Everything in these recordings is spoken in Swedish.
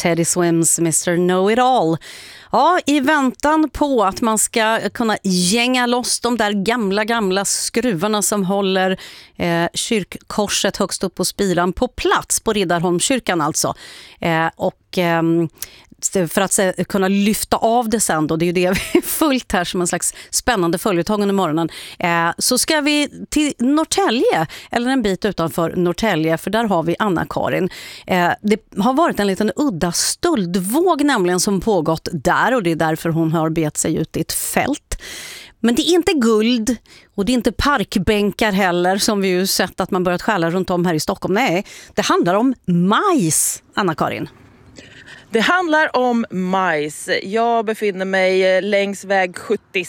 Teddy Swims Mr. Know-It-All. Ja, i väntan på att man ska kunna gänga loss de där gamla skruvarna som håller kyrkkorset högst upp på spiran på plats på Riddarholmskyrkan alltså. För att kunna lyfta av det sen då, det är ju det vi fullt här som en slags spännande följetong under morgonen, så ska vi till Norrtälje, eller en bit utanför Norrtälje, för där har vi Anna-Karin. Det har varit en liten udda stöldvåg nämligen som pågått där, och det är därför hon har bet sig ut i ett fält. Men det är inte guld och det är inte parkbänkar heller som vi ju sett att man börjat stjäla runt om här i Stockholm. Nej, det handlar om majs, Anna-Karin. Det handlar om majs. Jag befinner mig längs väg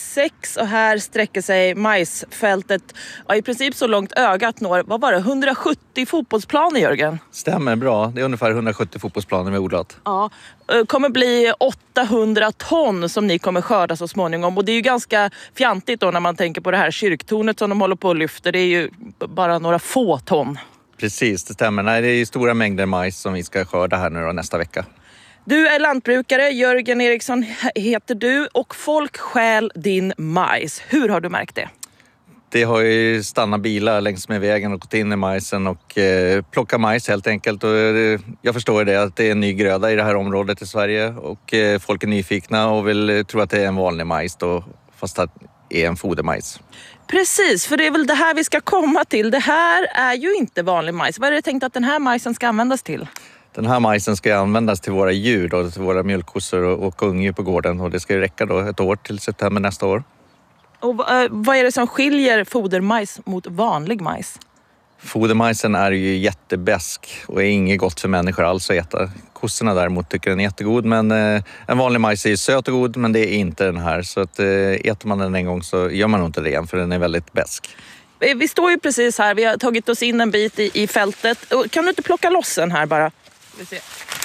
76 och här sträcker sig majsfältet i princip så långt ögat når. Vad var det? 170 fotbollsplaner, Jörgen? Stämmer bra. Det är ungefär 170 fotbollsplaner med odlat. Ja, kommer bli 800 ton som ni kommer skörda så småningom. Och det är ju ganska fjantigt då när man tänker på det här kyrktornet som de håller på och lyfter. Det är ju bara några få ton. Precis, det stämmer. Nej, det är ju stora mängder majs som vi ska skörda här nu då, nästa vecka. Du är lantbrukare, Jörgen Eriksson heter du, och folk stjäl din majs. Hur har du märkt det? Det har ju stannat bilar längs med vägen och gått in i majsen och plockat majs helt enkelt. Och jag förstår det att det är en ny gröda i det här området i Sverige och folk är nyfikna och vill tro att det är en vanlig majs då, fast att det är en fodermajs. Precis, för det är väl det här vi ska komma till. Det här är ju inte vanlig majs. Vad är det tänkt att den här majsen ska användas till? Den här majsen ska användas till våra djur, då, till våra mjölkkossor och ungdjur på gården. Och det ska ju räcka då ett år till september nästa år. Och vad är det som skiljer fodermajs mot vanlig majs? Fodermajsen är ju jättebäsk och är inget gott för människor alls att äta. Kossorna däremot tycker den är jättegod, men en vanlig majs är söt och god, men det är inte den här. Så att äter man den en gång så gör man nog inte det igen, för den är väldigt bäsk. Vi står ju precis här, vi har tagit oss in en bit i fältet. Kan du inte plocka loss den här bara? Vi ser.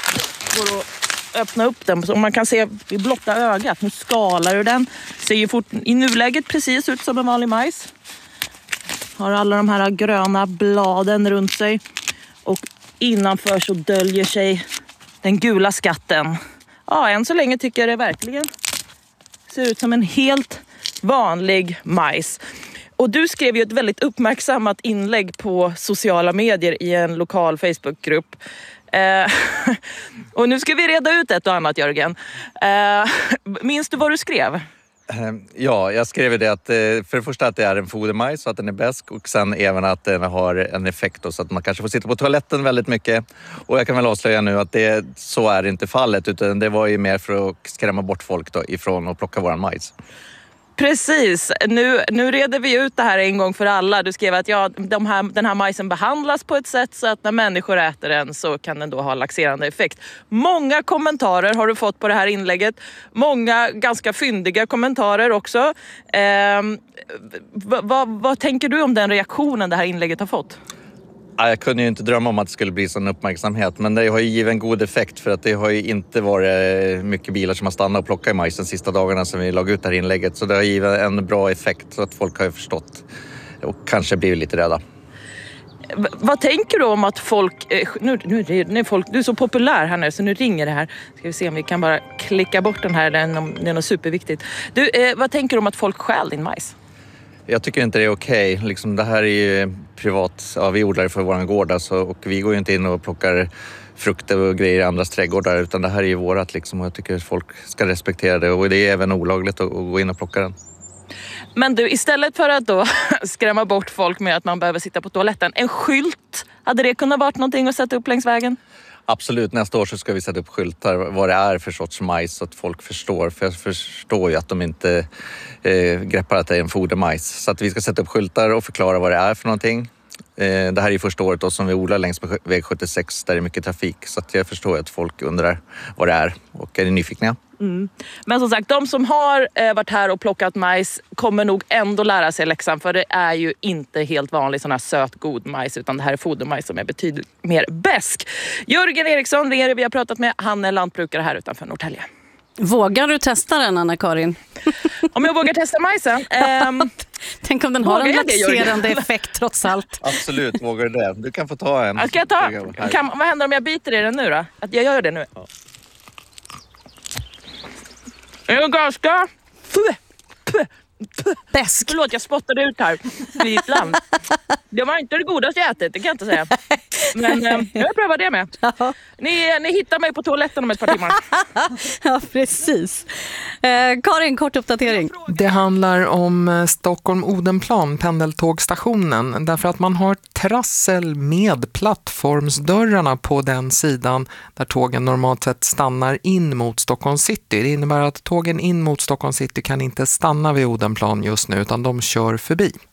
Går att öppna upp den så man kan se i blotta ögat. Nu skalar du den. Ser ju i nuläget precis ut som en vanlig majs. Har alla de här gröna bladen runt sig. Och innanför så döljer sig den gula skatten. Ja, än så länge tycker jag det verkligen ser ut som en helt vanlig majs. Och du skrev ju ett väldigt uppmärksammat inlägg på sociala medier i en lokal Facebookgrupp. Och nu ska vi reda ut ett och annat, Jörgen. Minns du vad du skrev? Ja, jag skrev det att för det första att det är en fodermajs så att den är bäsk, och sen även att den har en effekt då, så att man kanske får sitta på toaletten väldigt mycket. Och jag kan väl avslöja nu att så är inte fallet, utan det var ju mer för att skrämma bort folk då ifrån att plocka våran majs. Precis, nu reder vi ut det här en gång för alla. Du skrev att den här majsen behandlas på ett sätt så att när människor äter den så kan den då ha laxerande effekt. Många kommentarer har du fått på det här inlägget. Många ganska fyndiga kommentarer också. Vad tänker du om den reaktionen det här inlägget har fått? Jag kunde ju inte drömma om att det skulle bli sån uppmärksamhet, men det har ju givit en god effekt, för att det har ju inte varit mycket bilar som har stannat och plockat i majs de sista dagarna som vi lagade ut det här inlägget. Så det har givit en bra effekt så att folk har ju förstått och kanske blivit lite rädda. Vad tänker du om att folk... Nu du är så populär här nu så nu ringer det här. Ska vi se om vi kan bara klicka bort den här, det är något superviktigt. Du, vad tänker du om att folk stjäl din majs? Jag tycker inte det är okej. Liksom, det här är ju privat. Ja, vi odlar för våran gård alltså, och vi går ju inte in och plockar frukter och grejer i andras trädgårdar, utan det här är ju vårat liksom, och jag tycker att folk ska respektera det, och det är även olagligt att gå in och plocka den. Men du, istället för att då skrämma bort folk med att man behöver sitta på toaletten, en skylt, hade det kunnat vara någonting att sätta upp längs vägen? Absolut, nästa år så ska vi sätta upp skyltar vad det är för sorts majs så att folk förstår. För jag förstår ju att de inte greppar att det är en fodermajs. Så att vi ska sätta upp skyltar och förklara vad det är för någonting. Det här är ju första året då som vi odlar längs med väg 76 där det är mycket trafik. Så att jag förstår att folk undrar vad det är och är nyfikna. Mm. Men som sagt, de som har varit här och plockat majs kommer nog ändå lära sig läxan, för det är ju inte helt vanlig sån här söt god majs, utan det här är fodermajs som är betydligt mer bäsk. Jörgen Eriksson, vi har pratat med, han är lantbrukare här utanför Norrtälje. Vågar du testa den, Anna-Karin? Om jag vågar testa majsen? Tänk om den har en laxerande effekt trots allt. Absolut, vågar du det? Du kan få ta en. Ska jag ta? Vad händer om jag biter i den nu då? Att jag gör det nu? Ja. Det är ganska... Bäsk. Förlåt, jag spottade ut här i ditt land. Det var inte det godaste jag ätit, det kan jag inte säga. Men jag prövar det med. Ni hittar mig på toaletten om ett par timmar. Ja, precis. Karin, kort uppdatering. Det handlar om Stockholm-Odenplan, pendeltågstationen. Därför att man har trassel med plattformsdörrarna på den sidan där tågen normalt sett stannar in mot Stockholm city. Det innebär att tågen in mot Stockholm city kan inte stanna vid Odenplan just nu utan de kör förbi.